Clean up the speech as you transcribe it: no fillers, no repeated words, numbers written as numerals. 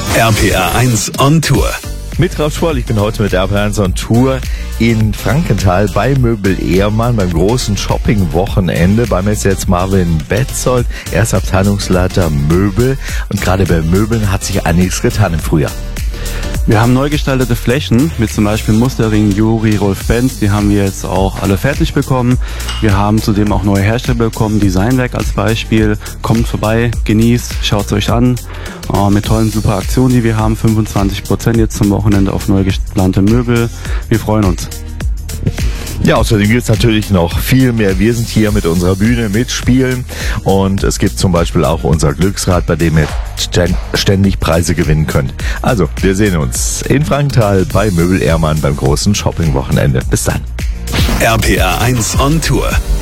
RPR 1 on Tour. Mit Ralf Schwoll, ich bin heute mit RPR 1 on Tour in Frankenthal bei Möbel Ehrmann beim großen Shopping-Wochenende. Bei mir ist jetzt Marvin Betzold, er ist Abteilungsleiter Möbel und gerade bei Möbeln hat sich einiges getan im Frühjahr. Wir haben neu gestaltete Flächen, mit zum Beispiel Mustering, Juri, Rolf Benz, die haben wir jetzt auch alle fertig bekommen. Wir haben zudem auch neue Hersteller bekommen, Designwerk als Beispiel. Kommt vorbei, genießt, schaut es euch an. Mit tollen super Aktionen, die wir haben, 25% jetzt zum Wochenende auf neu geplante Möbel. Wir freuen uns. Ja, außerdem gibt es natürlich noch viel mehr. Wir sind hier mit unserer Bühne mitspielen und es gibt zum Beispiel auch unser Glücksrad, bei dem ihr ständig Preise gewinnen könnt. Also, wir sehen uns in Frankenthal bei Möbel Ehrmann beim großen Shopping-Wochenende. Bis dann. RPR 1 on Tour.